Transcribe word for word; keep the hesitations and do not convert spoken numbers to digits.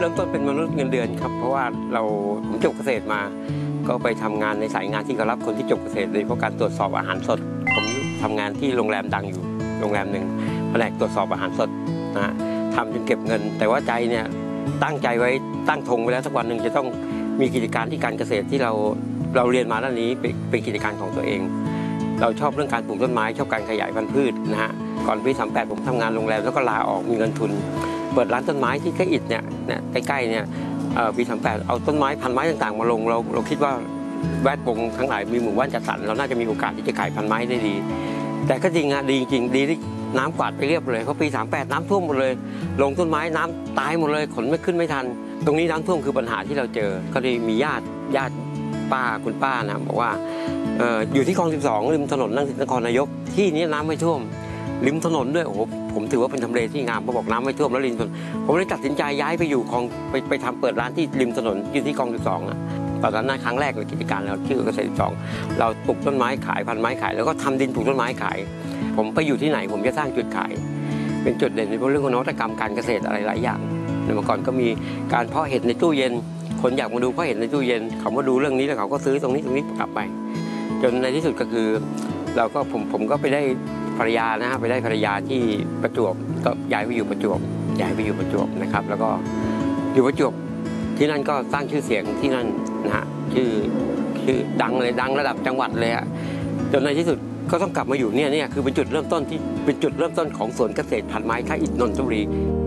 เริ่มต้นเป็นมนุษย์เงินเดือนครับเพราะว่าเราผมจบเกษตรมาก็ไปทำงานในสายงานที่เขารับคนที่จบเกษตรโดยเฉพาะการตรวจสอบอาหารสดผมทำงานที่โรงแรมดังอยู่โรงแรมหนึ่งแผนกตรวจสอบอาหารสดนะทำจนเก็บเงินแต่ว่าใจเนี่ยตั้งใจไว้ตั้งธงไว้แล้วสักวันหนึ่งจะต้องมีกิจการที่การเกษตรที่เราเราเรียนมาด้านนี้เป็นกิจการของตัวเองเราชอบเรื่องการปลูกต้นไม้ชอบการขยายพันธุ์พืชนะฮะก่อนปีสามแปดผมทำงานโรงแรมแล้วก็ลาออกมีเงินทุนเปิดร้านต้นไม้ที่ใกล้อิฐเนี่ยใกล้ๆเนี่ยปีสามแปดเอาต้นไม้พันไม้ต่างๆมาลงเราเราคิดว่าแวดวงทั้งหลายมีหมู่บ้านจัดสรรเราน่าจะมีโอกาสที่จะขายพันไม้ได้ดีแต่ก็จริงอะดีจริงดีที่น้ำกวาดไปเรียบเลยเพราะปีสามแปดน้ำท่วมหมดเลยลงต้นไม้น้ำตายหมดเลยขนไม่ขึ้นไม่ทันตรงนี้น้ำท่วมคือปัญหาที่เราเจอก็เลยมีญาติญาติป้าคุณป้านะบอกว่าเอออยู่ที่คลองสิบสองริมถนนรังสิตนครนายกที่นี้น้ำไม่ท่วมริมถนนด้วยโอ้โหผมถือว่าเป็นทำเลที่งามพอบอกน้ำไม่ท่วมแล้วริมถนนผมเลยตัดสินใจย้ายไปอยู่คลองไปไปทำเปิดร้านที่ริมถนนอยู่ที่คลองสิบสองอ่ะตอนนั้นนะครั้งแรกเลยกิจการเราชื่อเกษตรสิบสองเราปลูกต้นไม้ขายพันไม้ขายแล้วก็ทำดินปลูกต้นไม้ขายผมไปอยู่ที่ไหนผมจะสร้างจุดขายเป็นจุดเด่นในเรื่องของนวัตกรรมการเกษตรอะไรหลายอย่างเมื่อก่อนก็มีการเพาะเห็ดในตู้เย็นคนอยากมาดูเพาะเห็ดในตู้เย็นเขามาดูเรื่องนี้แล้วเขาก็ซื้อตรงนี้ตรงนี้กลับไปจนในที่สุดก็คือเราก็ผมผมก็ไปได้ภรรยานะฮะไปได้ภรรยาที่ประจวบก็ย้ายไปอยู่ประจวบย้ายไปอยู่ประจวบนะครับแล้วก็อยู่ประจวบที่นั่นก็สร้างชื่อเสียงที่นั่นนะฮะชื่อชื่อดังเลยดังระดับจังหวัดเลยฮะจนในที่สุดก็ต้องกลับมาอยู่เนี่ยเนี่ยคือเป็นจุดเริ่มต้นที่เป็นจุดเริ่มต้นของสวนเกษตรพันไม้ท่าอิฐนนทบุรี